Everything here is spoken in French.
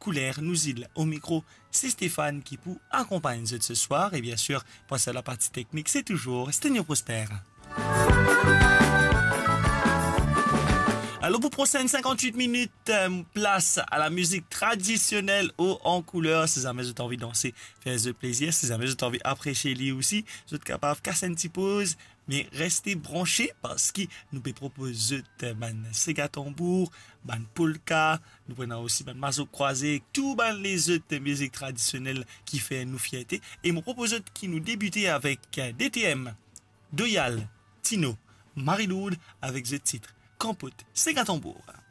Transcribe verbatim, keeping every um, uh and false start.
Couleur, nous il au micro, c'est Stéphane qui vous accompagne ce soir. Et bien sûr, pour la partie technique, c'est toujours Sténio Prosper. Alors pour prochaines cinquante-huit minutes, euh, place à la musique traditionnelle haut en couleur. Si jamais vous avez envie de danser, faites-le plaisir. Si jamais vous avez envie d'apprécier lui aussi, vous êtes capable de casser une petite pause. Mais restez branchés parce que nous pouvons proposer ban Sega tambour, ban polka, nous prenons aussi ban mazo croisé, tout ban les autres musiques traditionnelles qui fait nous fierté. Et nous proposons qui nous débuter avec D T M, Doyal, Tino, Marie-Lourde avec ce titre. Campote, Sega tambour.